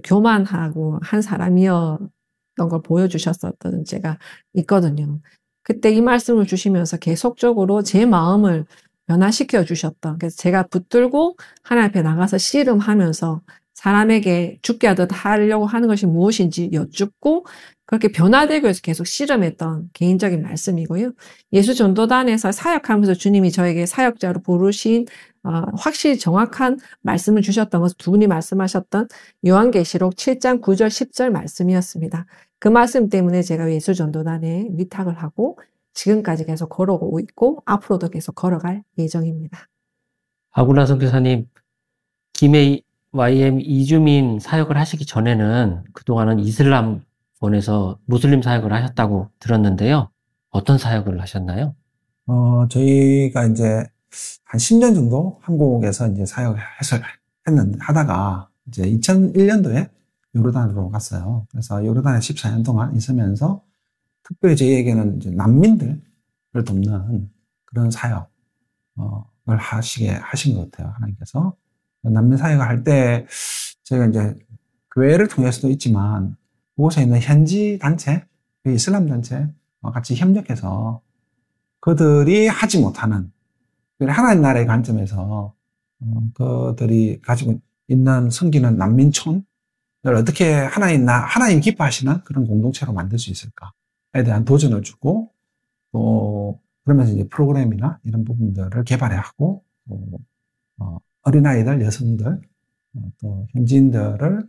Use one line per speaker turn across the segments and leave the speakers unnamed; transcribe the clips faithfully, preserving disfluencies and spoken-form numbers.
교만하고 한 사람이었던 걸 보여주셨었던 제가 있거든요. 그때 이 말씀을 주시면서 계속적으로 제 마음을 변화시켜 주셨던, 그래서 제가 붙들고 하나님 앞에 나가서 씨름하면서 사람에게 죽게 하듯 하려고 하는 것이 무엇인지 여쭙고 그렇게 변화되기 위해서 계속 씨름했던 개인적인 말씀이고요. 예수전도단에서 사역하면서 주님이 저에게 사역자로 부르신 어, 확실히 정확한 말씀을 주셨던 것은 두 분이 말씀하셨던 요한계시록 칠 장 구 절 십 절 말씀이었습니다. 그 말씀 때문에 제가 예수전도단에 위탁을 하고 지금까지 계속 걸어오고 있고 앞으로도 계속 걸어갈 예정입니다.
하구나 선교사님, 김해 와이엠 이주민 사역을 하시기 전에는 그동안은 이슬람권에서 무슬림 사역을 하셨다고 들었는데요. 어떤 사역을 하셨나요?
어, 저희가 이제 한 십 년 정도 한국에서 이제 사역을 해서 했는데, 하다가 이제 이천일 년도에 요르단으로 갔어요. 그래서 요르단에 십사 년 동안 있으면서 특별히 저희에게는 이제 난민들을 돕는 그런 사역을 하시게 하신 것 같아요. 하나님께서. 난민 사역을 할 때 저희가 이제 교회를 통해서도 있지만 그곳에 있는 현지 단체, 이슬람 단체와 같이 협력해서 그들이 하지 못하는 하나님 나라의 관점에서 그들이 가지고 있는 섬기는 난민촌을 어떻게 하나님 나 하나님 기뻐하시는 그런 공동체로 만들 수 있을까에 대한 도전을 주고, 또 그러면서 이제 프로그램이나 이런 부분들을 개발하고, 또 어, 어린아이들, 여성들, 또 현지인들을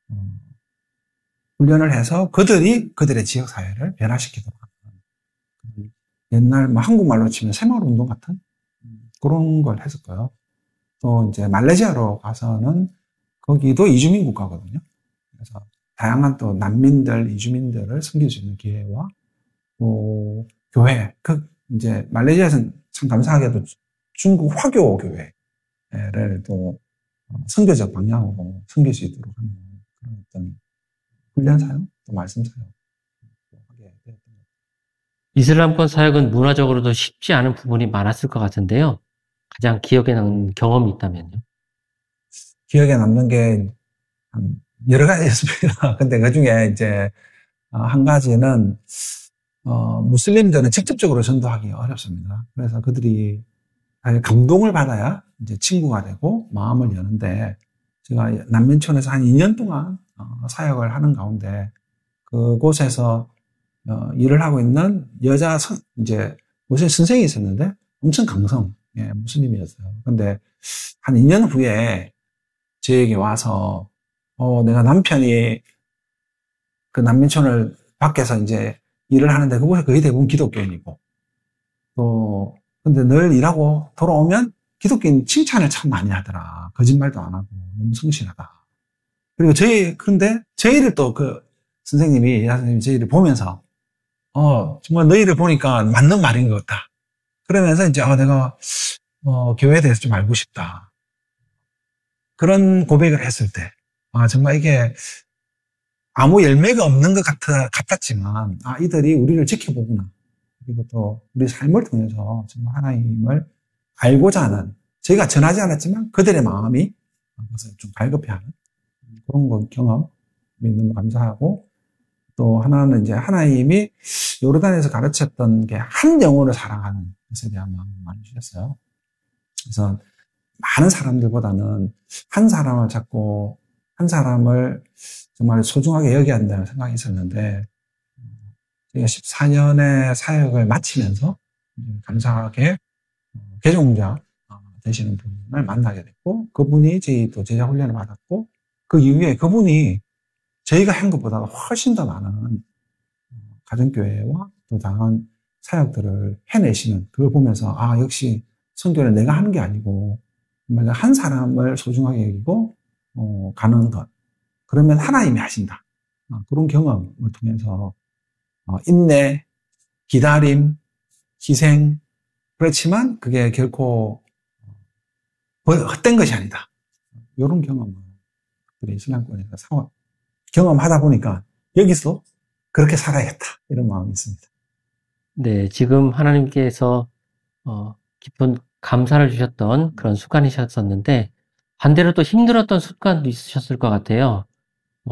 훈련을 해서 그들이 그들의 지역사회를 변화시키도록 하는, 옛날 뭐 한국말로 치면 새마을운동 같은 그런 걸 했었고요. 또 이제 말레이시아로 가서는 거기도 이주민 국가거든요. 그래서 다양한 또 난민들, 이주민들을 섬길 수 있는 기회와 또 교회, 그 이제 말레이시아에서는 참 감사하게도 중국 화교 교회를 또 선교적 방향으로 섬길 수 있도록 하는 그런 어떤 훈련 사역, 또 말씀 사역 하게 되었던 것 같아요.
이슬람권 사역은 문화적으로도 쉽지 않은 부분이 많았을 것 같은데요. 가장 기억에 남는 경험이 있다면요?
기억에 남는 게 여러 가지 있습니다. 근데 그 중에 이제 한 가지는 어, 무슬림들은 직접적으로 전도하기 어렵습니다. 그래서 그들이 감동을 받아야 이제 친구가 되고 마음을 여는데, 제가 난민촌에서 한 이 년 동안 어, 사역을 하는 가운데 그곳에서 어, 일을 하고 있는 여자 선, 이제 무슬림 선생이 있었는데 엄청 강성, 예, 무슬림이었어요. 근데 한 이 년 후에 저에게 와서 어, 내가 남편이 그 난민촌을 밖에서 이제 일을 하는데 그곳에 거의 대부분 기독교인이고, 또 근데 늘 일하고 돌아오면 기독교인 칭찬을 참 많이 하더라. 거짓말도 안 하고 너무 성실하다. 그리고 저희, 그런데 저희를 또 그 선생님이, 여자 선생님이 저희를 보면서 어, 정말 너희를 보니까 맞는 말인 것 같다. 그러면서 이제 아, 내가 어, 교회에 대해서 좀 알고 싶다. 그런 고백을 했을 때, 아, 정말 이게 아무 열매가 없는 것 같아, 같았지만, 아, 이들이 우리를 지켜보구나. 그리고 또 우리 삶을 통해서 정말 하나님을 알고자 하는, 저희가 전하지 않았지만 그들의 마음이 그것을 좀 갈급해하는 그런 거 경험이 너무 감사하고, 또 하나는 이제 하나님이 요르단에서 가르쳤던 게 한 영혼을 사랑하는 것에 대한 마음을 많이 주셨어요. 그래서 많은 사람들보다는 한 사람을 잡고 한 사람을 정말 소중하게 여겨야 한다는 생각이 있었는데, 제가 십사 년의 사역을 마치면서 감사하게 개종자 되시는 분을 만나게 됐고, 그분이 저희 또 제자 훈련을 받았고, 그 이후에 그분이 저희가 한 것보다 훨씬 더 많은 가정교회와 또 다양한 사역들을 해내시는, 그걸 보면서 아, 역시 선교는 내가 하는 게 아니고 정말 한 사람을 소중하게 여기고 어, 가는 것, 그러면 하나님이 하신다. 어, 그런 경험을 통해서 어, 인내, 기다림, 희생, 그렇지만 그게 결코 헛된 것이 아니다. 이런 경험을 우리 이슬람권에서 사원 경험하다 보니까 여기서 그렇게 살아야겠다, 이런 마음이 있습니다.
네, 지금 하나님께서 어, 깊은 감사를 주셨던 그런 순간이셨었는데, 반대로 또 힘들었던 순간도 있으셨을 것 같아요.